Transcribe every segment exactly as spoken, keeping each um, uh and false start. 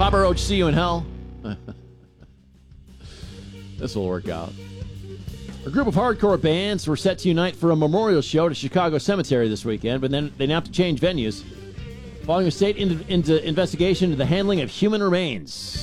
Papa Roach, see you in hell. This will work out. A group of hardcore bands were set to unite for a memorial show at a Chicago cemetery this weekend, but then they now have to change venues following a state into, into investigation into the handling of human remains.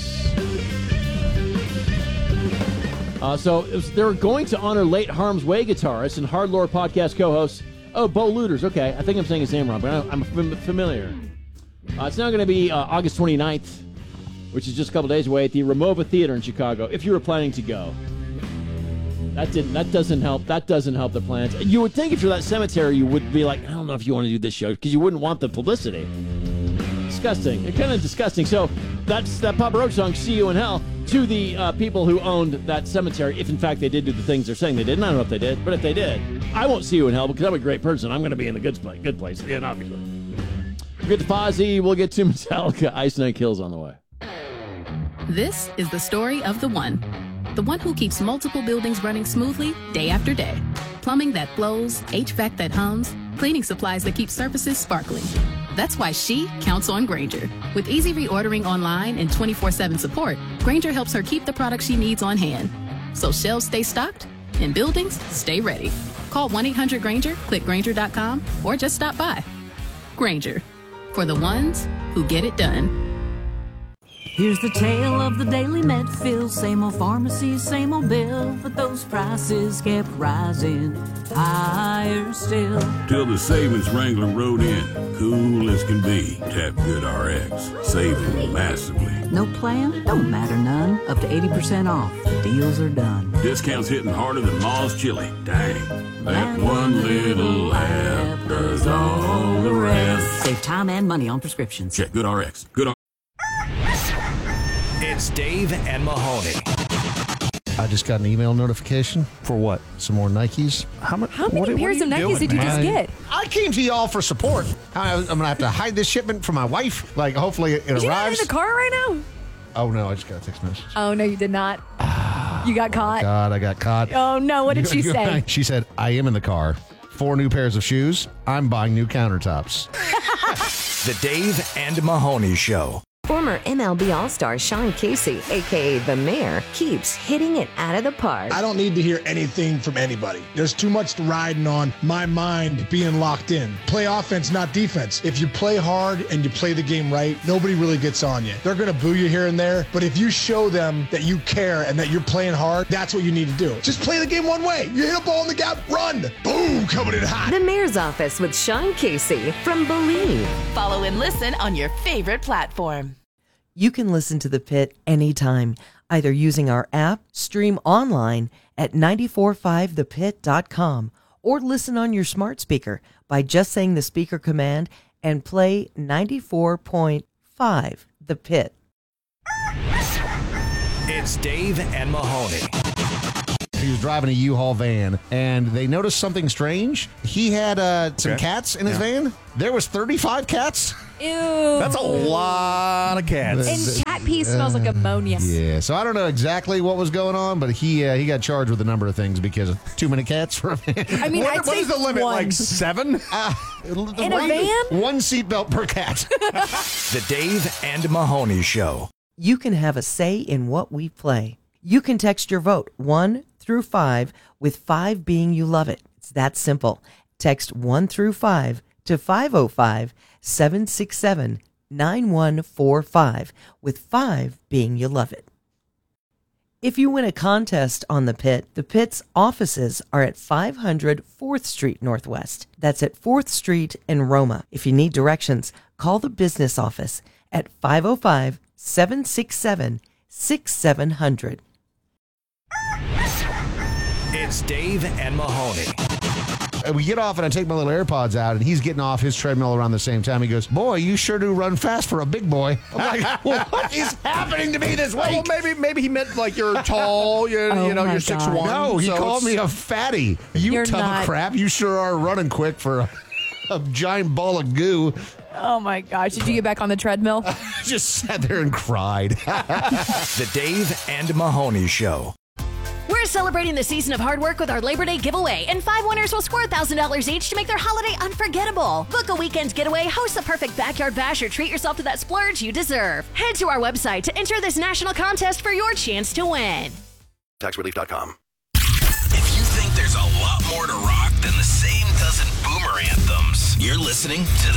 Uh, so it was, they were going to honor late Harm's Way guitarist and Hard Lore podcast co-host, oh, Bo Luders. Okay, I think I'm saying his name wrong, but I'm familiar. Uh, it's now going to be uh, August twenty-ninth, which is just a couple days away at the Ramova Theater in Chicago, if you were planning to go. That didn't. That doesn't help. That doesn't help the plans. You would think if you're that cemetery, you would be like, I don't know if you want to do this show, because you wouldn't want the publicity. Disgusting. It's kind of disgusting. So that's that Papa Roach song, See You in Hell, to the uh, people who owned that cemetery, if in fact they did do the things they're saying they did. And I don't know if they did, but if they did, I won't see you in hell because I'm a great person. I'm going to be in the good place. Good place. Yeah, obviously. We'll get to Fozzy. We'll get to Metallica. Ice Nine Kills on the way. This is the story of the one. The one who keeps multiple buildings running smoothly day after day. Plumbing that flows, H V A C that hums, cleaning supplies that keep surfaces sparkling. That's why she counts on Grainger. With easy reordering online and twenty-four seven support, Grainger helps her keep the products she needs on hand. So shelves stay stocked and buildings stay ready. Call one eight hundred Grainger, click Grainger dot com, or just stop by. Grainger, for the ones who get it done. Here's the tale of the Daily Medfield. Same old pharmacy, same old bill, but those prices kept rising higher still. Till the savings wrangler rode in, cool as can be. Tap GoodRx, saving massively. No plan? Don't matter none. Up to eighty percent off. The deals are done. Discounts hitting harder than Ma's chili. Dang, that one little app does all the rest. Save time and money on prescriptions. Check GoodRx. Good. It's Dave and Mahoney. I just got an email notification. For what? Some more Nikes. How, much, How many what, pairs what of Nikes doing, did you man? just get? I came to y'all for support. I, I'm going to have to hide this shipment from my wife. Like, hopefully it Is arrives. you in the car right now? Oh, no, I just got a text message. Oh, no, you did not. You got caught. God, I got caught. Oh, no, what did she say? She said, I am in the car. Four new pairs of shoes. I'm buying new countertops. The Dave and Mahoney Show. Former M L B All-Star Sean Casey, a k a. The Mayor, keeps hitting it out of the park. I don't need to hear anything from anybody. There's too much riding on my mind being locked in. Play offense, not defense. If you play hard and you play the game right, nobody really gets on you. They're going to boo you here and there, but if you show them that you care and that you're playing hard, that's what you need to do. Just play the game one way. You hit a ball in the gap, run. Boom, coming in hot. The Mayor's Office with Sean Casey from Believe. Follow and listen on your favorite platform. You can listen to The Pit anytime, either using our app, stream online at nine four five the pit dot com, or listen on your smart speaker by just saying the speaker command and play ninety-four point five The Pit. It's Dave and Mahoney. He was driving a U-Haul van, and they noticed something strange. He had uh, some Okay. cats in his Yeah. van. There was thirty-five cats. Ew. That's a lot of cats. And cat pee smells like ammonia. Yeah, so I don't know exactly what was going on, but he uh, he got charged with a number of things because of too many cats for a van. I mean, what, I'd what say is the limit? one. Like seven? Uh, In one, a van? One seatbelt per cat. The Dave and Mahoney Show. You can have a say in what we play. You can text your vote one through five, with five being you love it. It's that simple. Text one through five to five oh five, seven six seven, nine one four five, with five being you love it. If you win a contest on The Pit, The Pit's offices are at five hundred fourth Street Northwest. That's at fourth Street in Roma. If you need directions, call the business office at five oh five, seven six seven, six seven zero zero. It's Dave and Mahoney. And we get off, and I take my little AirPods out, and he's getting off his treadmill around the same time. He goes, boy, you sure do run fast for a big boy. I'm like, what is happening to me this week? Well, maybe maybe he meant like you're tall, you, Oh you know, my you're six one. No, he so called it's- me a fatty. You You're tub not. of crap. You sure are running quick for a, a giant ball of goo. Oh, my gosh. Did you get back on the treadmill? Just sat there and cried. The Dave and Mahoney Show. We're celebrating the season of hard work with our Labor Day giveaway, and five winners will score one thousand dollars each to make their holiday unforgettable. Book a weekend getaway, host the perfect backyard bash, or treat yourself to that splurge you deserve. Head to our website to enter this national contest for your chance to win. tax relief dot com. If you think there's a lot more to rock than the same dozen boomer anthems, you're listening to the